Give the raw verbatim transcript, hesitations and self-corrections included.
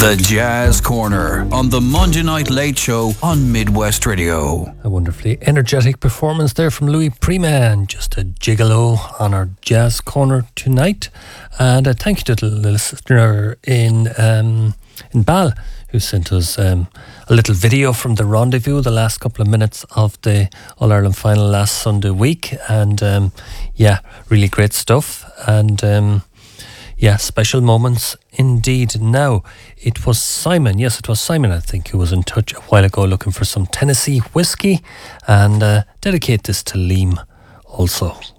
The Jazz Corner on the Monday Night Late Show on Midwest Radio. A wonderfully energetic performance there from Louis Prima, just a gigolo on our Jazz Corner tonight. And uh, thank you to the listener in um, in Bal who sent us um, a little video from the rendezvous, the last couple of minutes of the All-Ireland final last Sunday week. And um, yeah, really great stuff. And um, yeah, special moments indeed. Now, it was Simon, yes, it was Simon, I think, who was in touch a while ago looking for some Tennessee whiskey, and uh, dedicate this to Liam also.